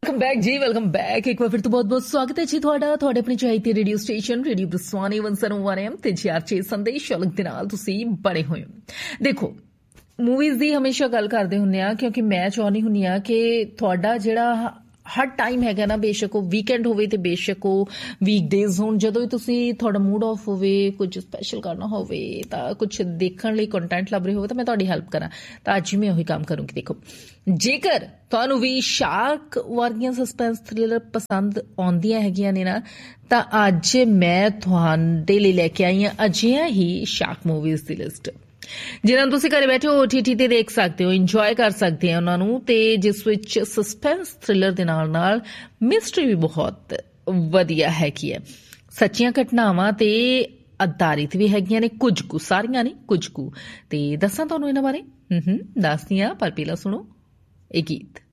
Welcome back ਜੀ, welcome back. ਇੱਕ ਵਾਰ ਫਿਰ ਤੋਂ ਬਹੁਤ-ਬਹੁਤ ਸਵਾਗਤ ਹੈ ਜੀ ਤੁਹਾਡਾ ਤੁਹਾਡੇ ਆਪਣੀ ਚਾਹੀਦੀ ਰੇਡੀਓ ਸਟੇਸ਼ਨ ਰੇਡੀਓ ਬਰਸਵਾਨੀ 101 FM ਤੇ GRJ ਸੰਦੇਸ਼ ਸ਼ੌਲਕ ਦੇ ਨਾਲ ਤੁਸੀਂ ਬਣੇ ਹੋਏ ਹੋ। ਦੇਖੋ, ਮੂਵੀਜ਼ ਦੀ ਹਮੇਸ਼ਾ ਗੱਲ ਕਰਦੇ ਹੁੰਦੇ ਆ ਕਿਉਂਕਿ ਮੈਂ ਚਾਹੁੰਦੀ ਹੁੰਦੀ ਆ ਕਿ ਤੁਹਾਡਾ ਜਿਹੜਾ ਹਰ ਟਾਈਮ ਹੈਗਾ ਨਾ, ਬੇਸ਼ੱਕ ਉਹ ਵੀਕਐਂਡ ਹੋਵੇ ਤੇ ਬੇਸ਼ੱਕ ਉਹ ਵੀਕਡੇਜ਼ ਹੋਣ, ਜਦੋਂ ਵੀ ਤੁਸੀਂ ਤੁਹਾਡਾ ਮੂਡ ਆਫ ਹੋਵੇ, ਕੁਝ ਸਪੈਸ਼ਲ ਕਰਨਾ ਹੋਵੇ ਤਾਂ ਕੁਝ ਦੇਖਣ ਲਈ ਕੰਟੈਂਟ ਲੱਭ ਰਹੇ ਹੋਵੇ ਤਾਂ ਮੈਂ ਤੁਹਾਡੀ ਹੈਲਪ ਕਰਾਂ। ਤਾਂ ਅੱਜ ਮੈਂ ਉਹੀ ਕੰਮ ਕਰੂੰਗੀ। ਦੇਖੋ, ਜੇਕਰ ਤੁਹਾਨੂੰ ਵੀ ਸ਼ਾਰਕ ਵਰਗੀਆਂ ਸਸਪੈਂਸ ਥ੍ਰਿਲਰ ਪਸੰਦ ਆਉਂਦੀਆਂ ਹੈਗੀਆਂ ਨੇ ਨਾ, ਤਾਂ ਅੱਜ ਮੈਂ ਤੁਹਾਡੇ ਲਈ ਲੈ ਕੇ ਆਈ ਹਾਂ ਅਜਿਹੀਆਂ ਹੀ ਸ਼ਾਰਕ ਮੂਵੀਜ਼ ਦੀ ਲਿਸਟ ਜਿਨ੍ਹਾਂ ਨੂੰ ਤੁਸੀਂ ਘਰੇ ਬੈਠੇ OTT ਤੇ ਦੇਖ ਸਕਦੇ ਹੋ, ਇੰਜੋਏ ਕਰ ਸਕਦੇ ਹੋ ਉਹਨਾਂ ਨੂੰ, ਤੇ ਜਿਸ ਵਿੱਚ ਸਸਪੈਂਸ ਥ੍ਰਿਲਰ ਦੇ ਨਾਲ ਨਾਲ ਮਿਸਟਰੀ ਵੀ ਬਹੁਤ ਵਧੀਆ ਹੈਗੀ ਹੈ। ਸੱਚੀਆਂ ਘਟਨਾਵਾਂ ਤੇ ਆਧਾਰਿਤ ਵੀ ਹੈਗੀਆਂ ਨੇ, ਕੁਝ ਕੁ, ਸਾਰੀਆਂ ਨਹੀਂ, ਕੁਝ ਕੁ। ਤੇ ਦੱਸਾਂ ਤੁਹਾਨੂੰ ਇਹਨਾਂ ਬਾਰੇ? ਦੱਸਦੀ ਹਾਂ, ਪਰ ਪਹਿਲਾਂ ਸੁਣੋ ਇਹ ਗੀਤ।